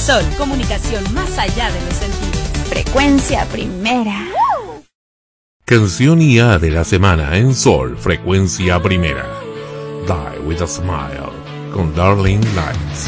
Sol, comunicación más allá de los sentidos. Frecuencia primera. Canción IA de la semana en Sol, Frecuencia Primera. Die with a Smile, con Darling Lights.